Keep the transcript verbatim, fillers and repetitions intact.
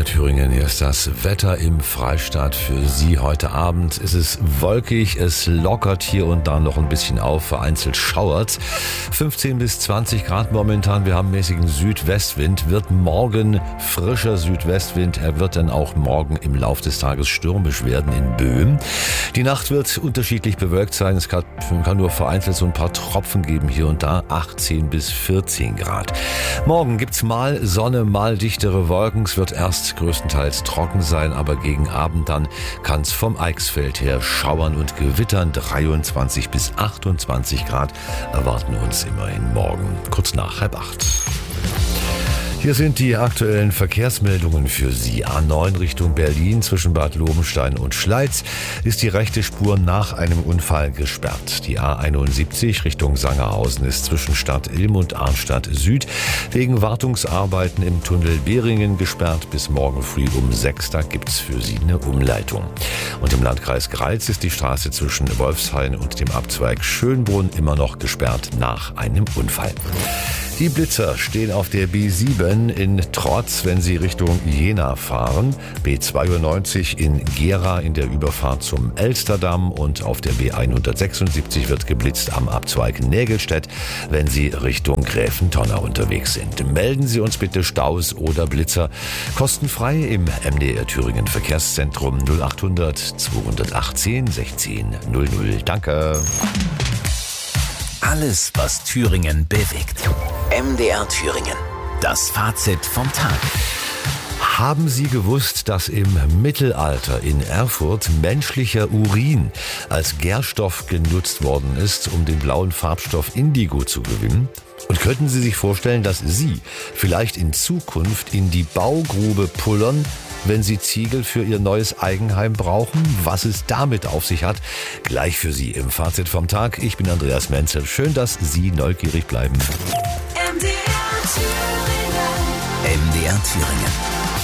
R Thüringen, hier ist das Wetter im Freistaat für Sie. Heute Abend ist es wolkig, es lockert hier und da noch ein bisschen auf, vereinzelt schauert. fünfzehn bis zwanzig Grad momentan, wir haben mäßigen Südwestwind, wird morgen frischer Südwestwind, er wird dann auch morgen im Laufe des Tages stürmisch werden in Böhmen. Die Nacht wird unterschiedlich bewölkt sein, es kann, kann nur vereinzelt so ein paar Tropfen geben hier und da, achtzehn bis vierzehn Grad. Morgen gibt's mal Sonne, mal dichtere Wolken, es wird erst größtenteils trocken sein, aber gegen Abend dann kann es vom Eichsfeld her schauern und gewittern. dreiundzwanzig bis achtundzwanzig Grad erwarten uns immerhin morgen, kurz nach halb acht. Hier sind die aktuellen Verkehrsmeldungen für Sie. A neun Richtung Berlin zwischen Bad Lobenstein und Schleiz ist die rechte Spur nach einem Unfall gesperrt. Die A einundsiebzig Richtung Sangerhausen ist zwischen Stadt Ilm und Arnstadt Süd wegen Wartungsarbeiten im Tunnel Beringen gesperrt. Bis morgen früh um sechs, da gibt's für Sie eine Umleitung. Und im Landkreis Greiz ist die Straße zwischen Wolfshain und dem Abzweig Schönbrunn immer noch gesperrt nach einem Unfall. Die Blitzer stehen auf der B sieben in Trotz, wenn Sie Richtung Jena fahren. B zweiundneunzig in Gera in der Überfahrt zum Elsterdamm und auf der B hundertsechsundsiebzig wird geblitzt am Abzweig Nägelstedt, wenn Sie Richtung Gräfentonner unterwegs sind. Melden Sie uns bitte Staus oder Blitzer kostenfrei im M D R Thüringen Verkehrszentrum null achthundert zweihundertachtzehn sechzehn null null. Danke. Alles, was Thüringen bewegt. M D R Thüringen. Das Fazit vom Tag. Haben Sie gewusst, dass im Mittelalter in Erfurt menschlicher Urin als Gärstoff genutzt worden ist, um den blauen Farbstoff Indigo zu gewinnen? Und könnten Sie sich vorstellen, dass Sie vielleicht in Zukunft in die Baugrube pullern, wenn Sie Ziegel für Ihr neues Eigenheim brauchen? Was es damit auf sich hat, gleich für Sie im Fazit vom Tag. Ich bin Andreas Menzel. Schön, dass Sie neugierig bleiben. M D R Thüringen. M D R Thüringen.